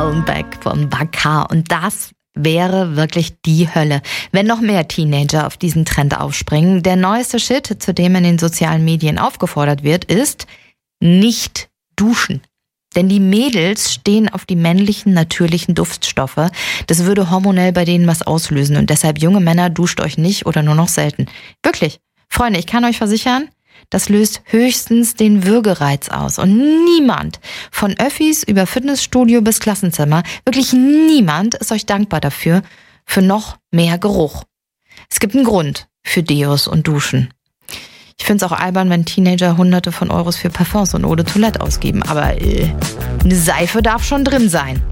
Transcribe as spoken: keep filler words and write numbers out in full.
Fallenback von Bakar. Und das wäre wirklich die Hölle, wenn noch mehr Teenager auf diesen Trend aufspringen. Der neueste Shit, zu dem in den sozialen Medien aufgefordert wird, ist nicht duschen. Denn die Mädels stehen auf die männlichen, natürlichen Duftstoffe. Das würde hormonell bei denen was auslösen. Und deshalb, junge Männer, duscht euch nicht oder nur noch selten. Wirklich. Freunde, ich kann euch versichern, das löst höchstens den Würgereiz aus. Und niemand, von Öffis über Fitnessstudio bis Klassenzimmer, wirklich niemand ist euch dankbar dafür, für noch mehr Geruch. Es gibt einen Grund für Deos und Duschen. Ich finde es auch albern, wenn Teenager hunderte von Euros für Parfums und Eau de Toilette ausgeben. Aber äh, eine Seife darf schon drin sein.